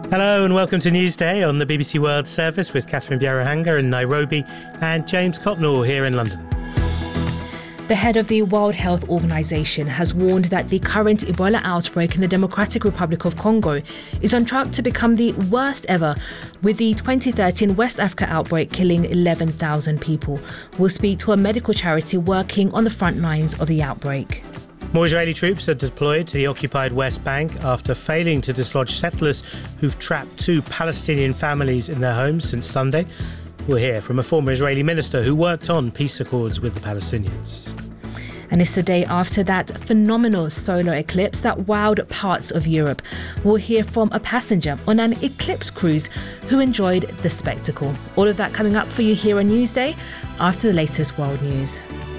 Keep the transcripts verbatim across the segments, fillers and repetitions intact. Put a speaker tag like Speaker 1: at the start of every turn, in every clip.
Speaker 1: Hello and welcome to Newsday on the B B C World Service with Catherine Bjarahanga in Nairobi and James Copnall here in London.
Speaker 2: The head of the World Health Organization has warned that the current Ebola outbreak in the Democratic Republic of Congo is on track to become the worst ever, with the twenty thirteen West Africa outbreak killing eleven thousand people. We'll speak to a medical charity working on the front lines of the outbreak.
Speaker 1: More Israeli troops are deployed to the occupied West Bank after failing to dislodge settlers who've trapped two Palestinian families in their homes since Sunday. We'll hear from a former Israeli minister who worked on peace accords with the Palestinians.
Speaker 2: And it's the day after that phenomenal solar eclipse that wowed parts of Europe. We'll hear from a passenger on an eclipse cruise who enjoyed the spectacle. All of that coming up for you here on Newsday after the latest world news.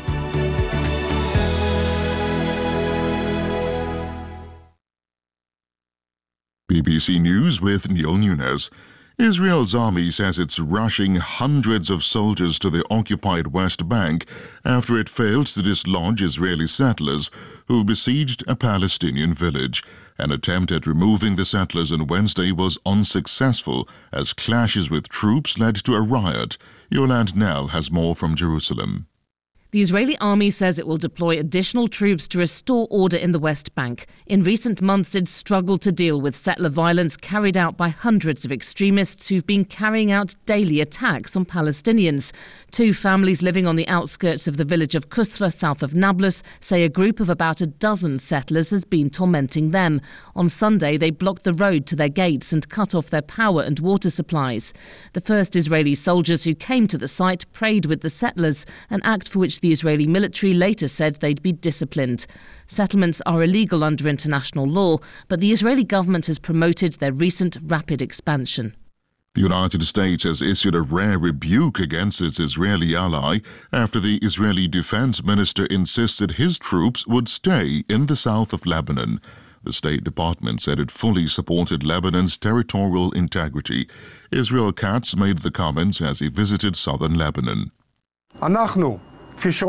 Speaker 3: B B C News with Neil Nunes. Israel's army says it's rushing hundreds of soldiers to the occupied West Bank after it failed to dislodge Israeli settlers who besieged a Palestinian village. An attempt at removing the settlers on Wednesday was unsuccessful as clashes with troops led to a riot. Yolande Nell has more from Jerusalem.
Speaker 4: The Israeli army says it will deploy additional troops to restore order in the West Bank. In recent months, it's struggled to deal with settler violence carried out by hundreds of extremists who've been carrying out daily attacks on Palestinians. Two families living on the outskirts of the village of Kusra, south of Nablus, say a group of about a dozen settlers has been tormenting them. On Sunday, they blocked the road to their gates and cut off their power and water supplies. The first Israeli soldiers who came to the site prayed with the settlers, an act for which the Israeli military later said they'd be disciplined. Settlements are illegal under international law, but the Israeli government has promoted their recent rapid expansion.
Speaker 3: The United States has issued a rare rebuke against its Israeli ally after the Israeli defense minister insisted his troops would stay in the south of Lebanon. The State Department said it fully supported Lebanon's territorial integrity. Israel Katz made the comments as he visited southern Lebanon.
Speaker 5: We, as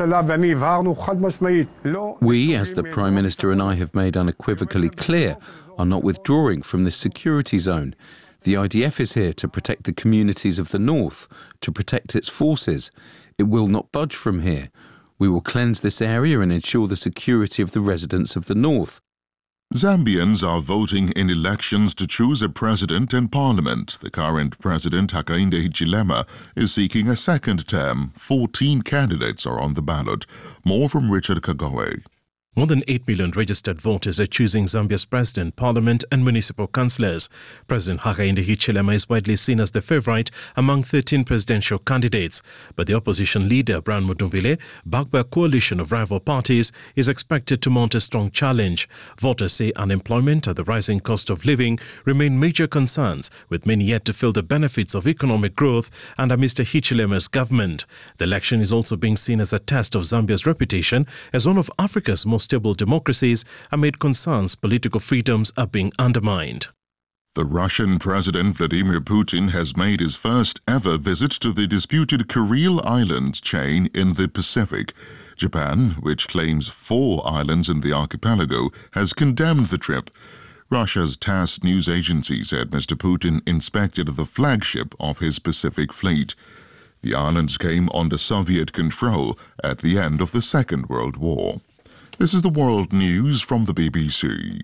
Speaker 5: the Prime Minister and I have made unequivocally clear, are not withdrawing from this security zone. The I D F is here to protect the communities of the north, to protect its forces. It will not budge from here. We will cleanse this area and ensure the security of the residents of the north.
Speaker 3: Zambians are voting in elections to choose a president and parliament. The current president, Hakainde Hichilema, is seeking a second term. Fourteen candidates are on the ballot. More from Richard Kagoe.
Speaker 6: More than eight million registered voters are choosing Zambia's president, parliament and municipal councillors. President Hakainde Hichilema is widely seen as the favourite among thirteen presidential candidates. But the opposition leader, Brian Mundumbile, backed by a coalition of rival parties, is expected to mount a strong challenge. Voters say unemployment and the rising cost of living remain major concerns, with many yet to feel the benefits of economic growth under Mister Hichilema's government. The election is also being seen as a test of Zambia's reputation as one of Africa's most stable democracies amid concerns political freedoms are being undermined.
Speaker 3: The Russian President Vladimir Putin has made his first ever visit to the disputed Kuril Islands chain in the Pacific. Japan, which claims four islands in the archipelago, has condemned the trip. Russia's TASS news agency said Mister Putin inspected the flagship of his Pacific fleet. The islands came under Soviet control at the end of the Second World War. This is the world news from the B B C.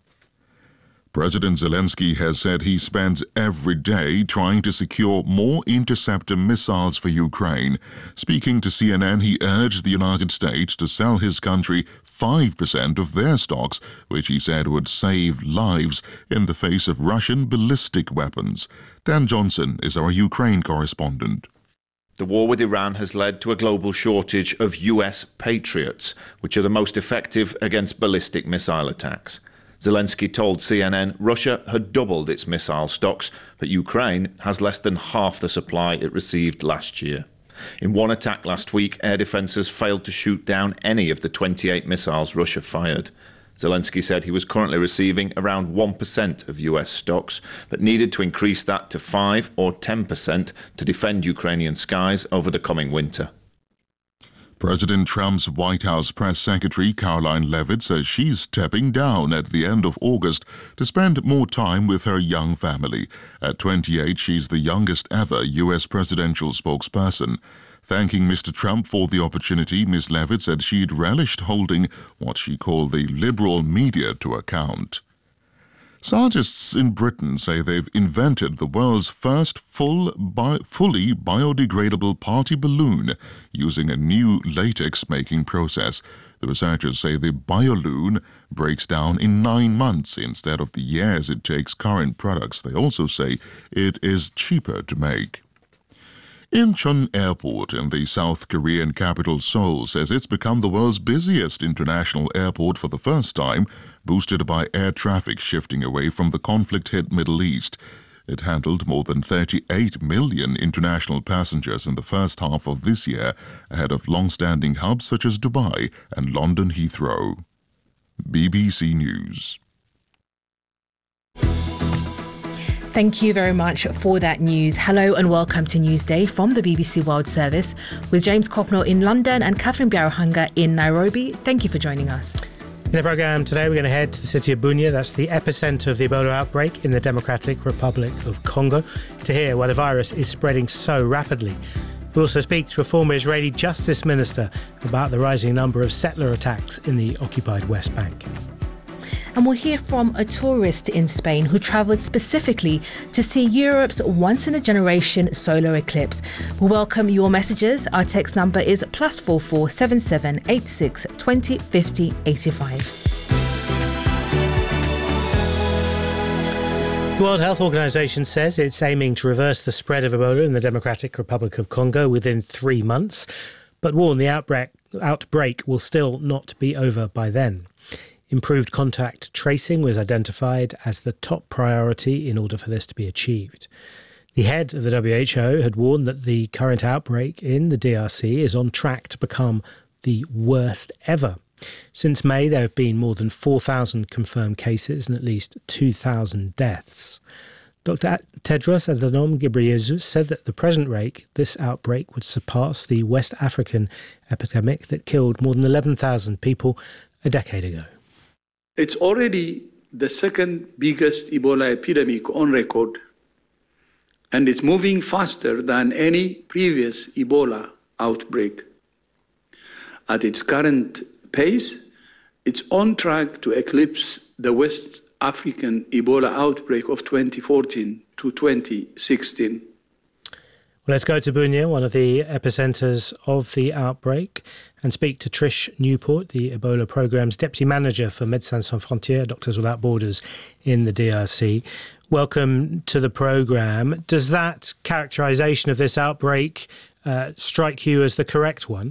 Speaker 3: President Zelensky has said he spends every day trying to secure more interceptor missiles for Ukraine. Speaking to C N N, he urged the United States to sell his country five percent of their stocks, which he said would save lives in the face of Russian ballistic weapons. Dan Johnson is our Ukraine correspondent.
Speaker 7: The war with Iran has led to a global shortage of U S Patriots, which are the most effective against ballistic missile attacks. Zelensky told C N N Russia had doubled its missile stocks, but Ukraine has less than half the supply it received last year. In one attack last week, air defences failed to shoot down any of the twenty-eight missiles Russia fired. Zelensky said he was currently receiving around one percent of U S stocks, but needed to increase that to five or ten percent to defend Ukrainian skies over the coming winter.
Speaker 3: President Trump's White House press secretary Caroline Leavitt says she's stepping down at the end of August to spend more time with her young family. At twenty-eight, she's the youngest ever U S presidential spokesperson. Thanking Mister Trump for the opportunity, Miz Leavitt said she'd relished holding what she called the liberal media to account. Scientists in Britain say they've invented the world's first full bi- fully biodegradable party balloon using a new latex-making process. The researchers say the Bioloon breaks down in nine months instead of the years it takes current products. They also say it is cheaper to make. Incheon Airport in the South Korean capital Seoul says it's become the world's busiest international airport for the first time, boosted by air traffic shifting away from the conflict-hit Middle East. It handled more than thirty-eight million international passengers in the first half of this year, ahead of long-standing hubs such as Dubai and London Heathrow. B B C News.
Speaker 2: Thank you very much for that news. Hello and welcome to Newsday from the B B C World Service with James Copnell in London and Catherine Biarohanga in Nairobi. Thank you for joining us.
Speaker 1: In the programme today, we're going to head to the city of Bunia. That's the epicentre of the Ebola outbreak in the Democratic Republic of Congo, to hear why the virus is spreading so rapidly. We'll also speak to a former Israeli justice minister about the rising number of settler attacks in the occupied West Bank.
Speaker 2: And we'll hear from a tourist in Spain who travelled specifically to see Europe's once-in-a-generation solar eclipse. We welcome your messages. Our text number is plus four four seven seven eight six twenty fifty eighty-five.
Speaker 1: The World Health Organization says it's aiming to reverse the spread of Ebola in the Democratic Republic of Congo within three months, but warn the outbreak, outbreak will still not be over by then. Improved contact tracing was identified as the top priority in order for this to be achieved. The head of the W H O had warned that the current outbreak in the D R C is on track to become the worst ever. Since May, there have been more than four thousand confirmed cases and at least two thousand deaths. Doctor Tedros Adhanom Ghebreyesus said that at the present rate, this outbreak would surpass the West African epidemic that killed more than eleven thousand people a decade ago.
Speaker 8: It's already the second biggest Ebola epidemic on record, and it's moving faster than any previous Ebola outbreak. At its current pace, it's on track to eclipse the West African Ebola outbreak of twenty fourteen to twenty sixteen.
Speaker 1: Well, let's go to Bunia, one of the epicentres of the outbreak, and speak to Trish Newport, the Ebola programme's Deputy Manager for Médecins Sans Frontières, Doctors Without Borders in the D R C. Welcome to the programme. Does that characterisation of this outbreak uh, strike you as the correct one?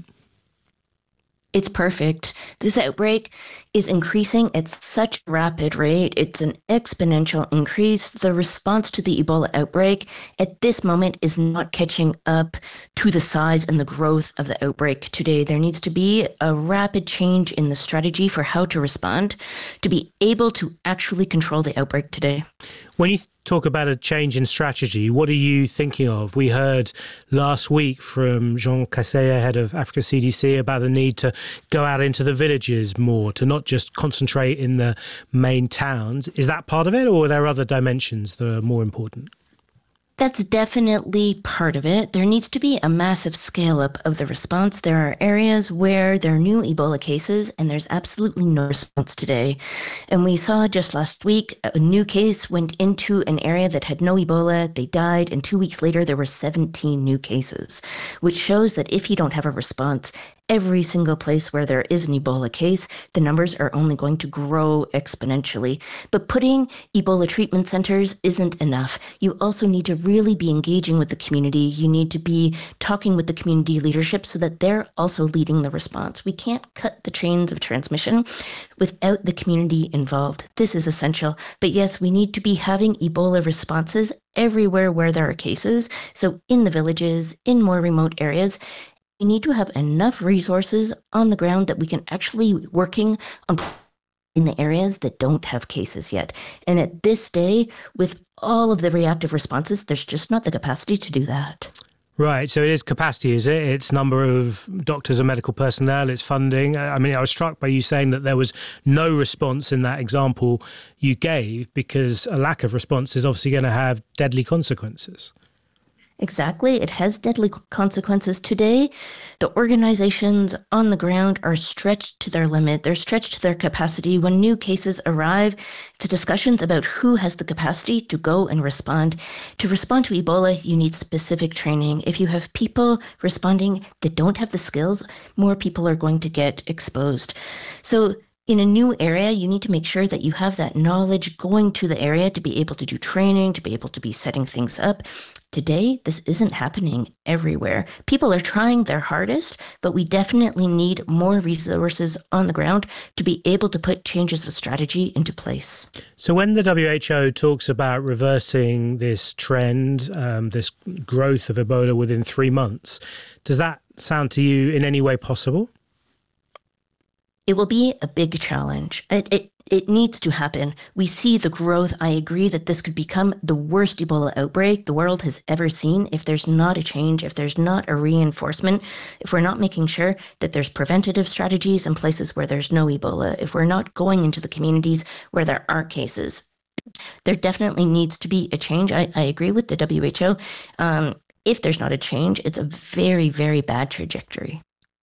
Speaker 9: It's perfect. This outbreak is increasing at such a rapid rate. It's an exponential increase. The response to the Ebola outbreak at this moment is not catching up to the size and the growth of the outbreak today. There needs to be a rapid change in the strategy for how to respond to be able to actually control the outbreak today.
Speaker 1: When you talk about a change in strategy, what are you thinking of? We heard last week from Jean Kaseya, head of Africa C D C, about the need to go out into the villages more, to not just concentrate in the main towns. Is that part of it, or are there other dimensions that are more important?
Speaker 9: That's definitely part of it. There needs to be a massive scale up of the response. There are areas where there are new Ebola cases and there's absolutely no response today. And we saw just last week, a new case went into an area that had no Ebola. They died. And two weeks later, there were seventeen new cases, which shows that if you don't have a response, every single place where there is an Ebola case, the numbers are only going to grow exponentially. But putting Ebola treatment centers isn't enough. You also need to really be engaging with the community. You need to be talking with the community leadership so that they're also leading the response. We can't cut the chains of transmission without the community involved. This is essential. But yes, we need to be having Ebola responses everywhere where there are cases. So in the villages, in more remote areas, we need to have enough resources on the ground that we can actually be working on in the areas that don't have cases yet. And at this day, with all of the reactive responses, there's just not the capacity to do that.
Speaker 1: Right, so it is capacity, is it? It's number of doctors and medical personnel, it's funding. I mean, I was struck by you saying that there was no response in that example you gave, because a lack of response is obviously going to have deadly consequences.
Speaker 9: Exactly. It has deadly consequences today. The organizations on the ground are stretched to their limit. They're stretched to their capacity. When new cases arrive, it's discussions about who has the capacity to go and respond. To respond to Ebola, you need specific training. If you have people responding that don't have the skills, more people are going to get exposed. So in a new area, you need to make sure that you have that knowledge going to the area to be able to do training, to be able to be setting things up. Today, this isn't happening everywhere. People are trying their hardest, but we definitely need more resources on the ground to be able to put changes of strategy into place.
Speaker 1: So when the W H O talks about reversing this trend, um, this growth of Ebola within three months, does that sound to you in any way possible?
Speaker 9: It will be a big challenge. It, it it needs to happen. We see the growth. I agree that this could become the worst Ebola outbreak the world has ever seen if there's not a change, if there's not a reinforcement, if we're not making sure that there's preventative strategies in places where there's no Ebola, if we're not going into the communities where there are cases. There definitely needs to be a change. I, I agree with the W H O. Um, if there's not a change, it's a very, very bad trajectory.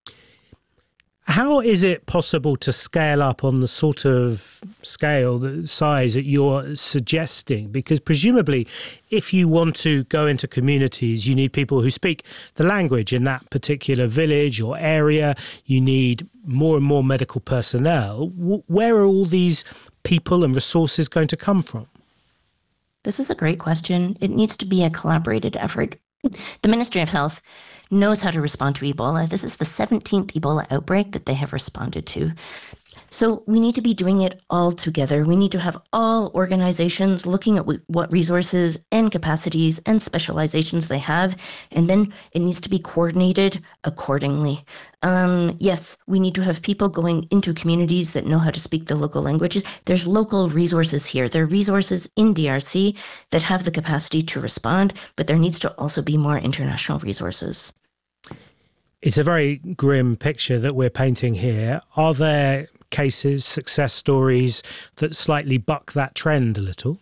Speaker 1: How is it possible to scale up on the sort of scale, the size that you're suggesting? Because presumably, if you want to go into communities, you need people who speak the language in that particular village or area. You need more and more medical personnel. Where are all these people and resources going to come from?
Speaker 9: This is a great question. It needs to be a collaborated effort. The Ministry of Health knows how to respond to Ebola. This is the seventeenth Ebola outbreak that they have responded to. So we need to be doing it all together. We need to have all organizations looking at what resources and capacities and specializations they have, and then it needs to be coordinated accordingly. Um, yes, we need to have people going into communities that know how to speak the local languages. There's local resources here. There are resources in D R C that have the capacity to respond, but there needs to also be more international resources.
Speaker 1: It's a very grim picture that we're painting here. Are there cases, success stories that slightly buck that trend a little?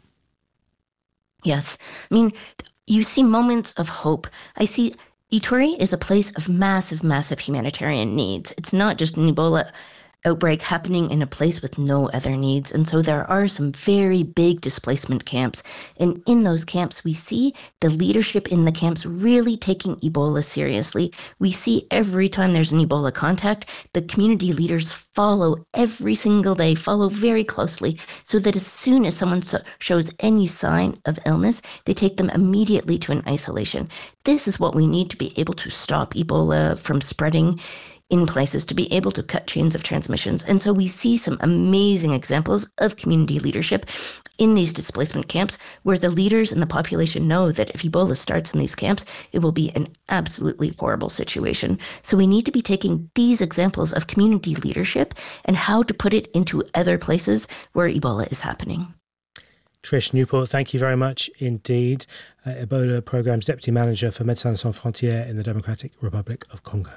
Speaker 9: Yes. I mean, you see moments of hope. I see Ituri is a place of massive, massive humanitarian needs. It's not just an Ebola outbreak happening in a place with no other needs. And so there are some very big displacement camps. And in those camps, we see the leadership in the camps really taking Ebola seriously. We see every time there's an Ebola contact, the community leaders follow every single day, follow very closely, so that as soon as someone so- shows any sign of illness, they take them immediately to an isolation. This is what we need to be able to stop Ebola from spreading in places, to be able to cut chains of transmissions. And so we see some amazing examples of community leadership in these displacement camps, where the leaders and the population know that if Ebola starts in these camps, it will be an absolutely horrible situation. So we need to be taking these examples of community leadership and how to put it into other places where Ebola is happening.
Speaker 1: Trish Newport, thank you very much indeed. Uh, Ebola Programme's Deputy Manager for Médecins Sans Frontières in the Democratic Republic of Congo.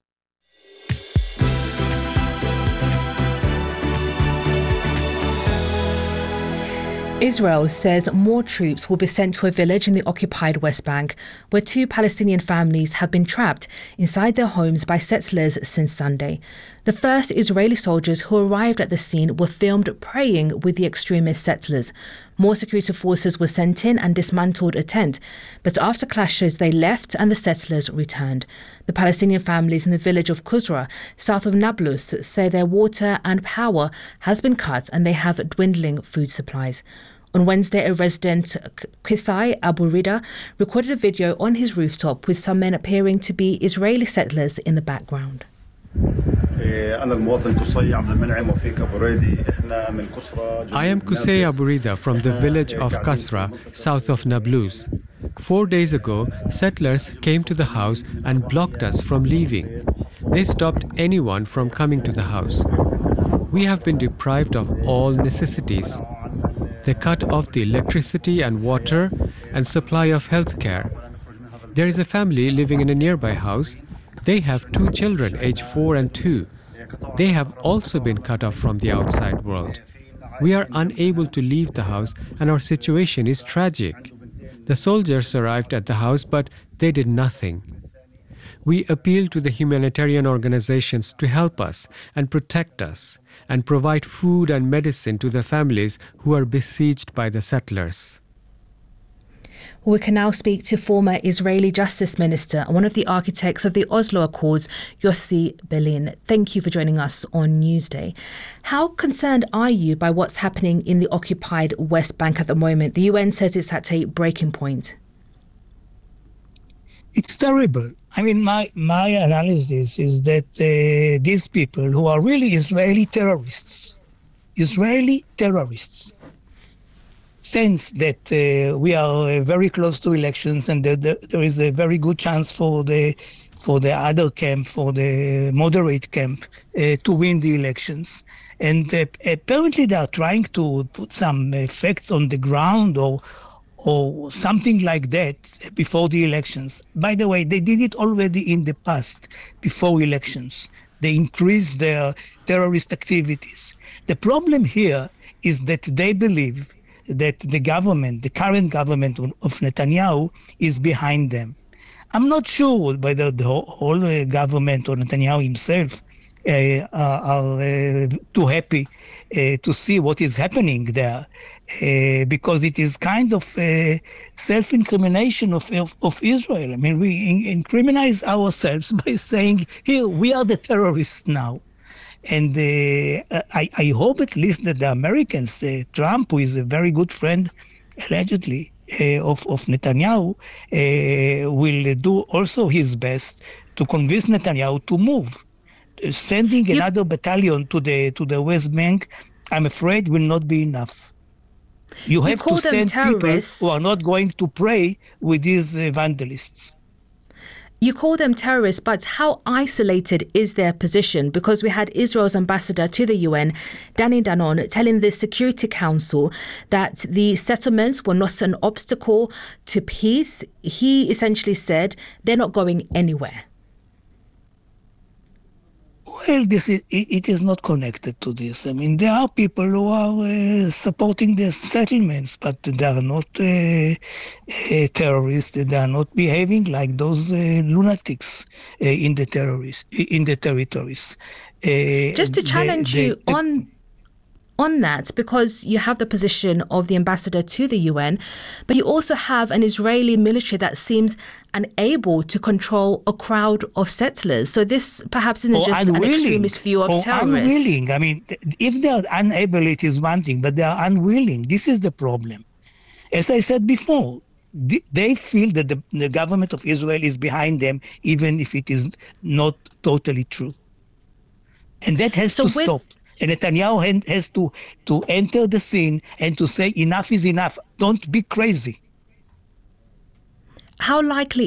Speaker 2: Israel says more troops will be sent to a village in the occupied West Bank, where two Palestinian families have been trapped inside their homes by settlers since Sunday. The first Israeli soldiers who arrived at the scene were filmed praying with the extremist settlers. More security forces were sent in and dismantled a tent, but after clashes they left and the settlers returned. The Palestinian families in the village of Kusra, south of Nablus, say their water and power has been cut and they have dwindling food supplies. On Wednesday, a resident, Qusay Abu Rida, recorded a video on his rooftop with some men appearing to be Israeli settlers in the background.
Speaker 10: I am Qusay Abu Rida from the village of Kasra, south of Nablus. Four days ago, settlers came to the house and blocked us from leaving. They stopped anyone from coming to the house. We have been deprived of all necessities. They cut off the electricity and water and supply of health care. There is a family living in a nearby house. They have two children, aged four and two. They have also been cut off from the outside world. We are unable to leave the house, and our situation is tragic. The soldiers arrived at the house, but they did nothing. We appeal to the humanitarian organizations to help us and protect us and provide food and medicine to the families who are besieged by the settlers.
Speaker 2: We can now speak to former Israeli Justice Minister and one of the architects of the Oslo Accords, Yossi Beilin. Thank you for joining us on Newsday. How concerned are you by what's happening in the occupied West Bank at the moment? The U N says it's at a breaking point.
Speaker 11: It's terrible. I mean, my, my analysis is that uh, these people who are really Israeli terrorists, Israeli terrorists, sense that uh, we are uh, very close to elections and that the, there is a very good chance for the for the other camp, for the moderate camp, uh, to win the elections. And uh, apparently they are trying to put some uh, facts on the ground or or something like that before the elections. By the way, they did it already in the past, before elections. They increased their terrorist activities. The problem here is that they believe that the government, the current government of Netanyahu, is behind them. I'm not sure whether the whole uh, government or Netanyahu himself uh, are, are uh, too happy uh, to see what is happening there, uh, because it is kind of uh, self-incrimination of, of, of Israel. I mean, we in- incriminate ourselves by saying, here, we are the terrorists now. And uh, I, I hope at least that the Americans, uh, Trump, who is a very good friend, allegedly, uh, of, of Netanyahu, uh, will do also his best to convince Netanyahu to move. Uh, sending yep. another battalion to the to the West Bank, I'm afraid, will not be enough. You have you to send terrorists. People who are not going to pray with these uh, vandalists.
Speaker 2: You call them terrorists, but how isolated is their position? Because we had Israel's ambassador to the U N, Danny Danon, telling the Security Council that the settlements were not an obstacle to peace. He essentially said they're not going anywhere.
Speaker 11: Well, this is, it is not connected to this. I mean, there are people who are uh, supporting the settlements, but they are not uh, uh, terrorists. They are not behaving like those uh, lunatics uh, in the terrorists in the territories.
Speaker 2: Uh, Just to challenge the, the, you on on that, because you have the position of the ambassador to the U N, but you also have an Israeli military that seems unable to control a crowd of settlers. So this perhaps isn't just an extremist view of terrorists.
Speaker 11: Unwilling. I mean, if they are unable, it is one thing, but they are unwilling. This is the problem. As I said before, they feel that the, the government of Israel is behind them, even if it is not totally true. And that has so to with- stop. And Netanyahu has to, to enter the scene and to say enough is enough. Don't be crazy.
Speaker 2: How likely